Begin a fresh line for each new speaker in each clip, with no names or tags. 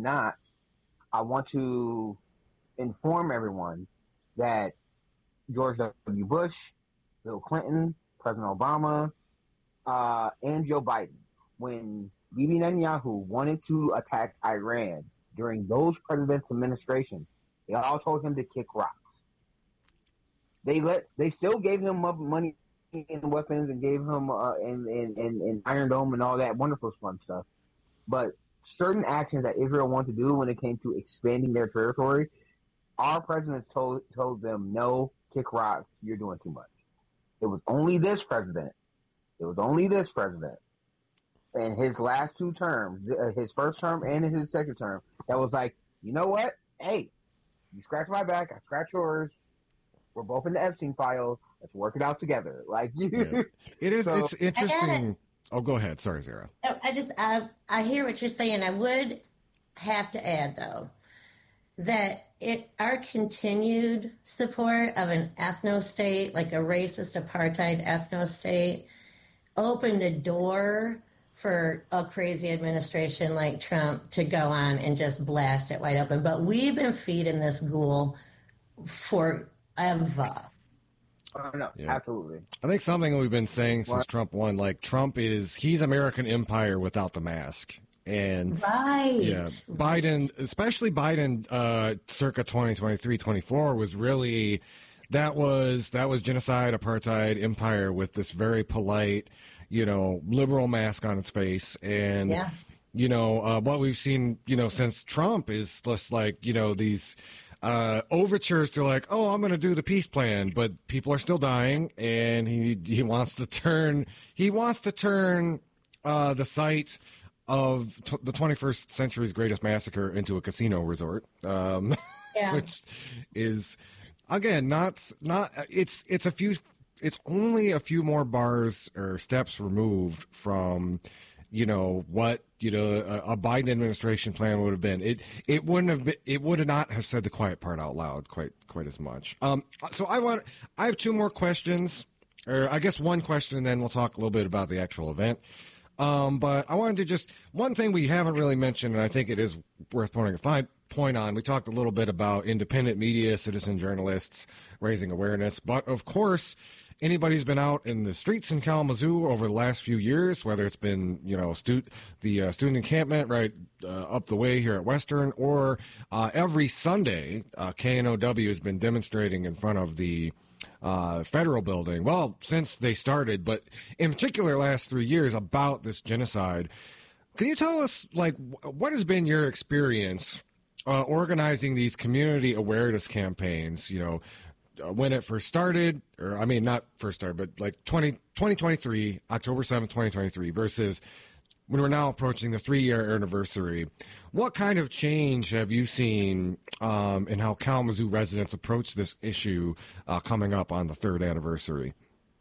not, I want to inform everyone that George W. Bush, Bill Clinton, President Obama, and Joe Biden, when Bibi Netanyahu wanted to attack Iran during those presidents' administrations, they all told him to kick rocks. They still gave him money and weapons and gave him and Iron Dome and all that wonderful fun stuff. But certain actions that Israel wanted to do when it came to expanding their territory, our presidents told them, no, kick rocks, you're doing too much. It was only this president. In his last two terms, his first term and in his second term, that was like, you know what? Hey, you scratch my back, I scratch yours. We're both in the Epstein files. Let's work it out together. Like you,
yeah. It is. So, it's interesting. Oh, go ahead. Sorry, Zara.
I hear what you're saying. I would have to add though that our continued support of an ethno-state, like a racist apartheid ethno-state, opened the door for a crazy administration like Trump to go on and just blast it wide open. But we've been feeding this ghoul forever.
No, yeah. Absolutely.
I think something we've been saying since Trump won, like he's American empire without the mask. And
right.
Biden, especially Biden, circa 2023, 24 was really, that was genocide, apartheid, empire with this very polite, liberal mask on its face. And, what we've seen, since Trump is just like, these, overtures to like, oh, I'm going to do the peace plan, but people are still dying, and he wants to turn the site of the 21st century's greatest massacre into a casino resort, which is again not it's only a few more bars or steps removed from what a Biden administration plan would have been. It would not have said the quiet part out loud quite as much. So I have two more questions, or I guess one question, and then we'll talk a little bit about the actual event. But I wanted to one thing we haven't really mentioned, and I think it is worth pointing a fine point on. We talked a little bit about independent media, citizen journalists raising awareness, but of course, anybody who's been out in the streets in Kalamazoo over the last few years, whether it's been, the student encampment right up the way here at Western, or every Sunday, KNOW has been demonstrating in front of the federal building, well, since they started, but in particular last 3 years, about this genocide. Can you tell us, like, what has been your experience organizing these community awareness campaigns, when it first started, or I mean, not first started, but like 2023, October 7th, 2023, versus when we're now approaching the 3-year anniversary. What kind of change have you seen in how Kalamazoo residents approach this issue coming up on the 3rd anniversary?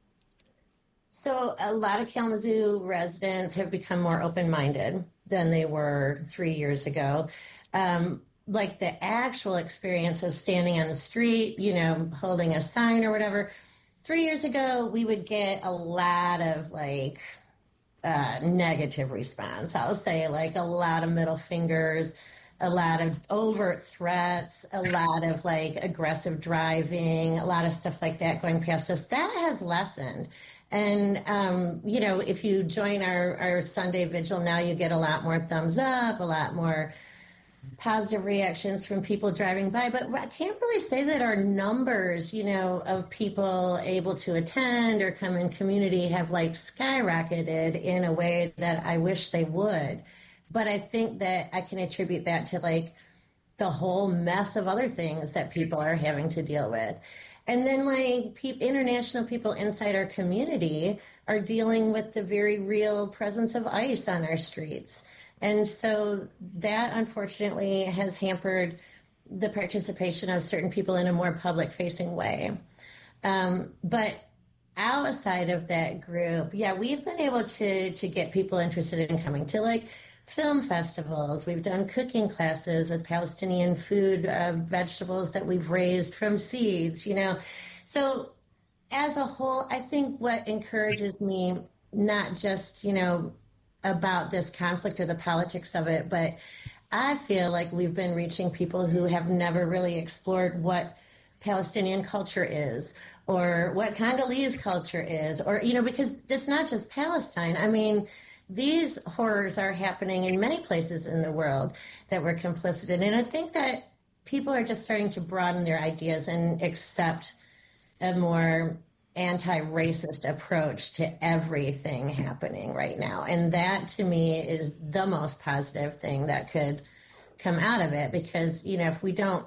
So a lot of Kalamazoo residents have become more open-minded than they were 3 years ago. Like the actual experience of standing on the street, holding a sign or whatever. 3 years ago, we would get a lot of negative response. I'll say like a lot of middle fingers, a lot of overt threats, a lot of aggressive driving, a lot of stuff like that going past us. That has lessened. And, if you join our Sunday vigil now, you get a lot more thumbs up, a lot more positive reactions from people driving by. But I can't really say that our numbers, of people able to attend or come in community have skyrocketed in a way that I wish they would. But I think that I can attribute that to the whole mess of other things that people are having to deal with. And then international people inside our community are dealing with the very real presence of ICE on our streets. And so that, unfortunately, has hampered the participation of certain people in a more public-facing way. But outside of that group, we've been able to get people interested in coming to, film festivals. We've done cooking classes with Palestinian food, vegetables that we've raised from seeds, So as a whole, I think what encourages me, not just, about this conflict or the politics of it, but I feel like we've been reaching people who have never really explored what Palestinian culture is, or what Congolese culture is, or, because it's not just Palestine. I mean, these horrors are happening in many places in the world that we're complicit in. And I think that people are just starting to broaden their ideas and accept a more anti-racist approach to everything happening right now. And that, to me, is the most positive thing that could come out of it, because, if we don't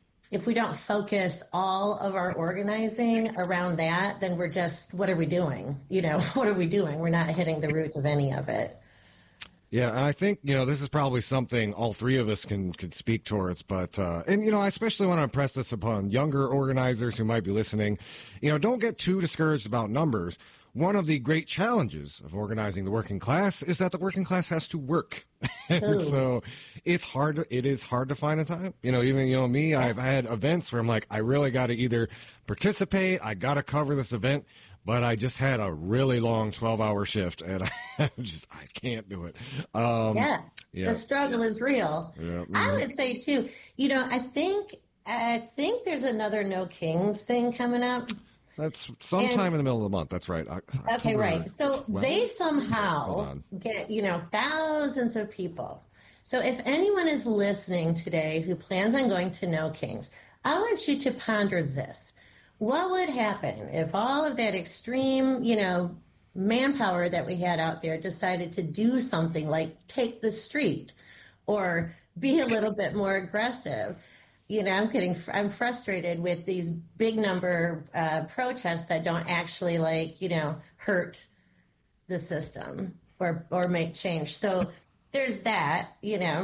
focus all of our organizing around that, then we're just, what are we doing? What are we doing? We're not hitting the root of any of it.
Yeah, and I think, this is probably something all three of us could speak towards, but, I especially want to impress this upon younger organizers who might be listening. Don't get too discouraged about numbers. One of the great challenges of organizing the working class is that the working class has to work. So it is hard to find a time. Even, me, I've had events where I'm like, I really got to either participate, I got to cover this event, but I just had a really long 12-hour shift, and I can't do it.
The struggle is real. Yeah. Mm-hmm. I would say too, I think there's another No Kings thing coming up.
That's sometime in the middle of the month. That's right.
Okay, right. So they somehow get, thousands of people. So if anyone is listening today who plans on going to No Kings, I want you to ponder this. What would happen if all of that extreme, manpower that we had out there decided to do something like take the street or be a little bit more aggressive? I'm frustrated with these big number protests that don't actually hurt the system or make change. So there's that,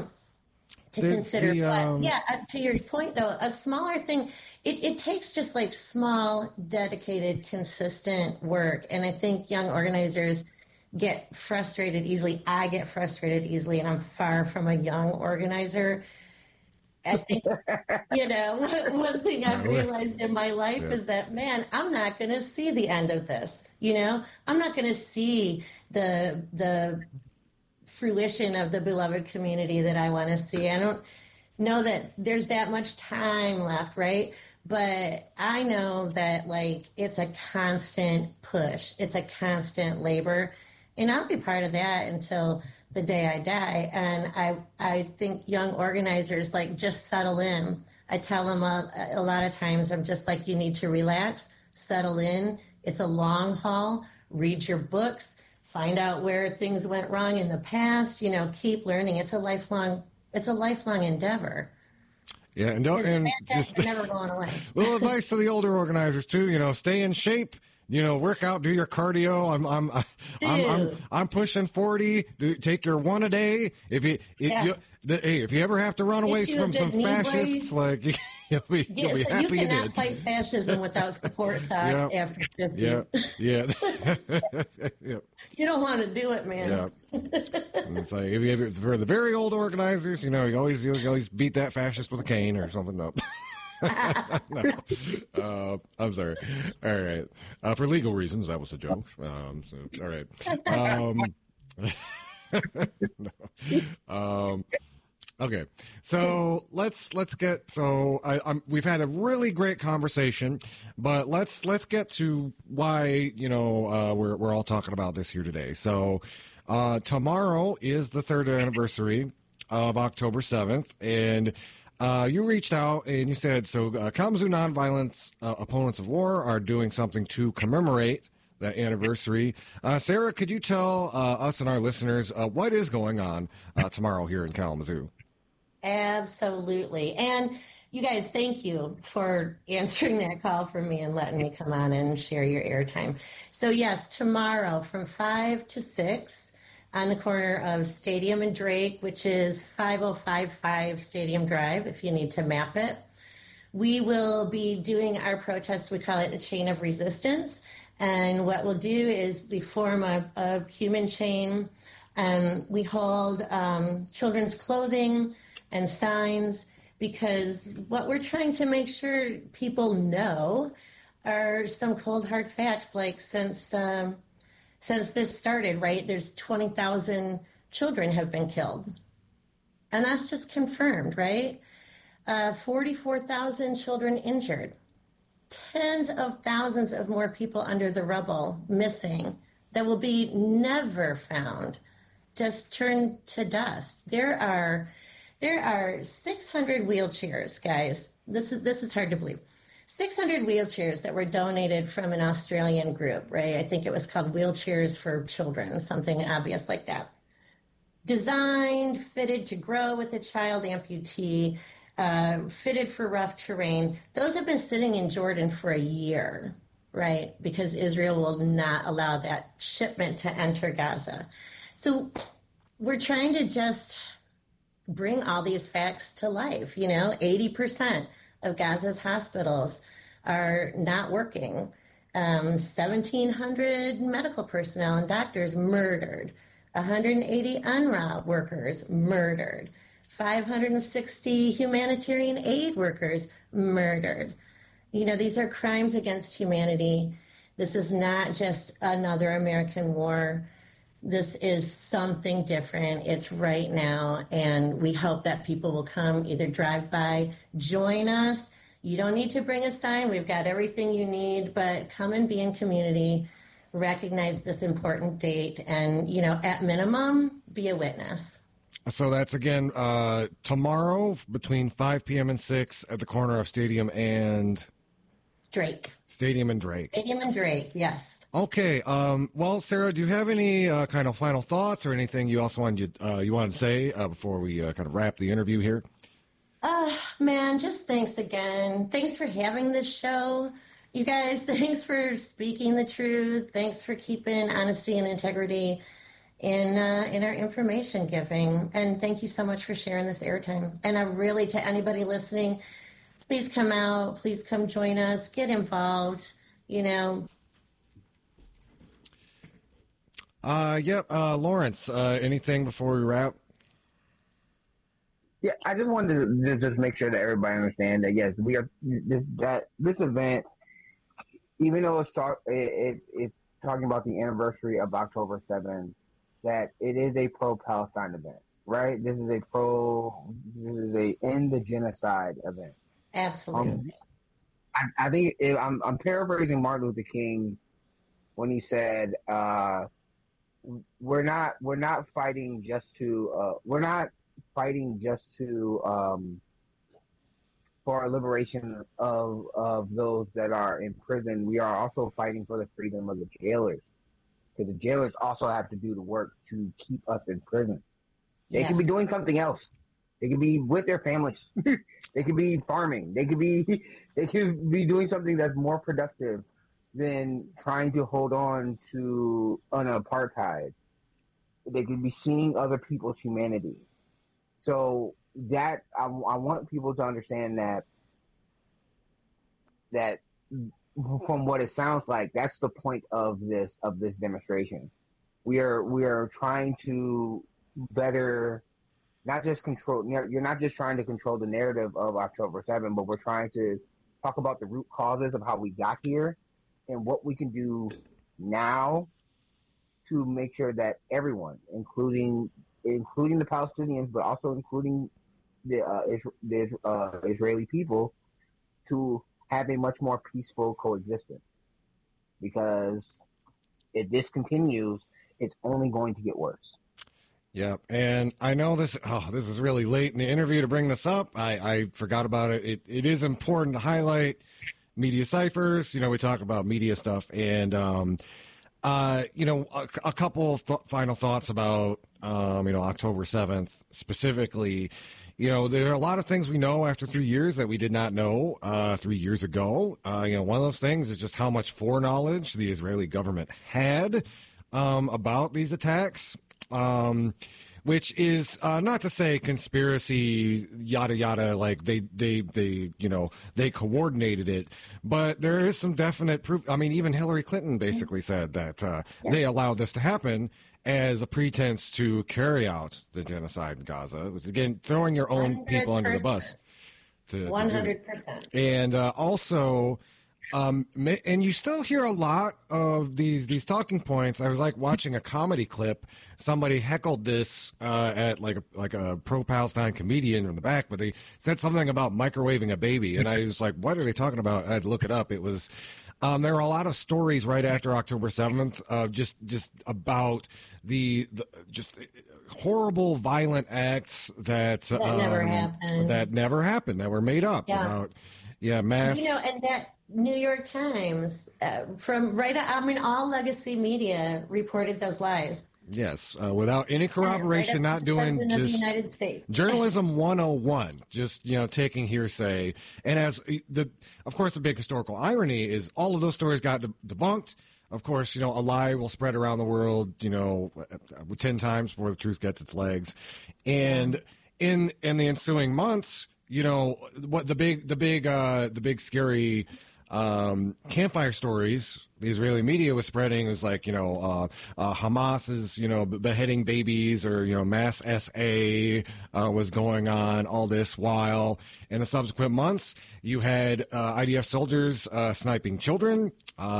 to consider. To your point though, a smaller thing, it takes just small, dedicated, consistent work. And I think young organizers get frustrated easily. I get frustrated easily, and I'm far from a young organizer. I think, one thing I've realized in my life is that, man, I'm not going to see the end of this. I'm not going to see the fruition of the beloved community that I want to see. I don't know that there's that much time left, right? But I know that, it's a constant push. It's a constant labor. And I'll be part of that until the day I die. And I think young organizers, just settle in. I tell them a lot of times, I'm just like, you need to relax, settle in. It's a long haul. Read your books, find out where things went wrong in the past, keep learning. It's a lifelong endeavor.
Yeah, and just
never going away.
Little advice to the older organizers too, stay in shape. Work out, do your cardio. I'm pushing 40. Take your one a day. If you ever have to run away from some fascists, you'll be happy you did.
You cannot fight fascism without support socks after 50.
Yeah.
You don't want to do it, man.
Yeah. It's if for the very old organizers, you always beat that fascist with a cane or something. No. No. I'm sorry. All right. For legal reasons, that was a joke. All right. No. Okay. So let's get. So we've had a really great conversation, but let's get to why we're all talking about this here today. So tomorrow is the 3rd anniversary of October 7th, and you reached out and you said, Kalamazoo Nonviolence Opponents of War are doing something to commemorate that anniversary. Sarah, could you tell us and our listeners what is going on tomorrow here in Kalamazoo?
Absolutely. And you guys, thank you for answering that call for me and letting me come on and share your airtime. So yes, tomorrow from 5 to 6, on the corner of Stadium and Drake, which is 5055 Stadium Drive, if you need to map it. We will be doing our protest. We call it a chain of resistance. And what we'll do is we form a human chain. We hold children's clothing and signs, because what we're trying to make sure people know are some cold, hard facts, since this started, right, there's 20,000 children have been killed. And that's just confirmed, right? 44,000 children injured, tens of thousands of more people under the rubble missing that will be never found, just turned to dust. There are 600 wheelchairs, guys. This is hard to believe. 600 wheelchairs that were donated from an Australian group, right? I think it was called Wheelchairs for Children, something obvious like that. Designed, fitted to grow with a child amputee, fitted for rough terrain. Those have been sitting in Jordan for a year, right? Because Israel will not allow that shipment to enter Gaza. So we're trying to just bring all these facts to life. 80% of Gaza's hospitals are not working. 1,700 medical personnel and doctors murdered. 180 UNRWA workers murdered. 560 humanitarian aid workers murdered. These are crimes against humanity. This is not just another American war. This is something different. It's right now, and we hope that people will come, either drive by, join us. You don't need to bring a sign. We've got everything you need, but come and be in community, recognize this important date, and, at minimum, be a witness.
So that's, again, tomorrow between 5 p.m. and 6 at the corner of Stadium and...
Drake.
Stadium and Drake.
Stadium and Drake, yes.
Okay. Well, Sarah, do you have any kind of final thoughts or anything you also wanted to say before we kind of wrap the interview here?
Man, just thanks again. Thanks for having this show. You guys, thanks for speaking the truth. Thanks for keeping honesty and integrity in our information giving. And thank you so much for sharing this airtime. And I really, to anybody listening, please come out. Please come join us. Get involved.
Lawrence, anything before we wrap?
Yeah, I just wanted to just make sure that everybody understands that, yes, we are this event, even though it's talking about the anniversary of October 7th, that it is a pro-Palestine event, right? This is a end the genocide event.
Absolutely.
I think I'm paraphrasing Martin Luther King when he said, "We're not fighting just to for a liberation of those that are in prison. We are also fighting for the freedom of the jailers, because the jailers also have to do the work to keep us in prison. They could be doing something else. They could be with their families." They could be farming. They could be doing something that's more productive than trying to hold on to an apartheid. They could be seeing other people's humanity. So that I want people to understand that from what it sounds like, that's the point of this demonstration. We are trying to better. Not just control. You're not just trying to control the narrative of October 7th, but we're trying to talk about the root causes of how we got here and what we can do now to make sure that everyone, including the Palestinians, but also including the Israeli people, to have a much more peaceful coexistence. Because if this continues, it's only going to get worse.
Yeah, and I know this is really late in the interview to bring this up. I forgot about it. It is important to highlight media ciphers. We talk about media stuff, and a couple of final thoughts about October 7th specifically. There are a lot of things we know after 3 years that we did not know 3 years ago. One of those things is just how much foreknowledge the Israeli government had about these attacks. Which is not to say conspiracy, yada yada, like they coordinated it, but there is some definite proof. I mean, even Hillary Clinton basically said that they allowed this to happen as a pretense to carry out the genocide in Gaza, which again throwing your own 100%. People under the bus.
100%.
And also, And you still hear a lot of these talking points. I was like watching a comedy clip. Somebody heckled this at like a pro-Palestine comedian in the back, but they said something about microwaving a baby, and I was like, "What are they talking about?" And I had to look it up. It was there were a lot of stories right after October 7th, just about the just horrible, violent acts that
never happened.
That never happened. That were made up about mass.
And that New York Times all legacy media reported those lies.
Yes, without any corroboration, not doing just
the United States.
Journalism 101, just taking hearsay. And of course, the big historical irony is all of those stories got debunked. Of course, a lie will spread around the world, 10 times before the truth gets its legs. And in the ensuing months, what the big scary campfire stories the Israeli media was spreading was like, Hamas is, beheading babies, or, mass SA was going on all this while in the subsequent months you had IDF soldiers sniping children,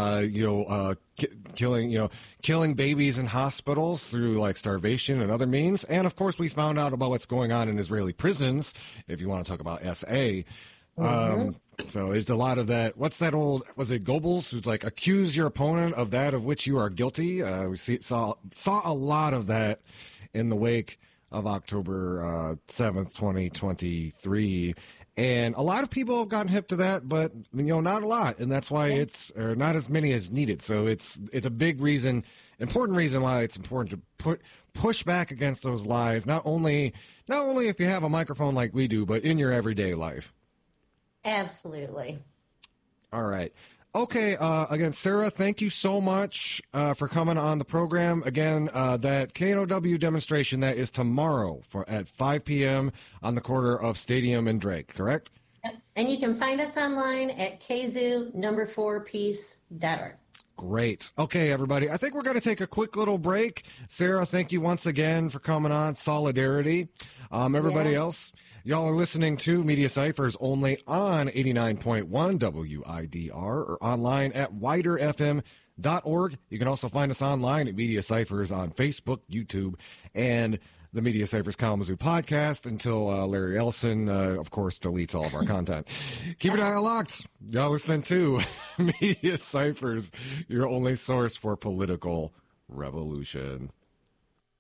killing babies in hospitals through like starvation and other means. And of course we found out about what's going on in Israeli prisons, if you want to talk about SA. So it's a lot of that. What's that old? Was it Goebbels who's like, accuse your opponent of that of which you are guilty? We saw a lot of that in the wake of October 7th, 2023, and a lot of people have gotten hip to that, but not a lot, and that's why it's not as many as needed. So it's a big reason, important reason why it's important to push back against those lies. Not only if you have a microphone like we do, but in your everyday life.
Absolutely.
All right. Okay. Again, Sarah, thank you so much for coming on the program. Again, that KNOW demonstration, that is tomorrow at 5 p.m. on the corner of Stadium and Drake, correct?
Yep. And you can find us online at kzoo4peace.org.
Great. Okay, everybody. I think we're going to take a quick little break. Sarah, thank you once again for coming on. Solidarity. Everybody else, y'all are listening to Media Cyphers only on 89.1 WIDR or online at widerfm.org. You can also find us online at Media Cyphers on Facebook, YouTube, and the Media Cyphers Kalamazoo podcast until Larry Ellison, of course, deletes all of our content. Keep your dial locked. Y'all listening to Media Cyphers, your only source for political revolution.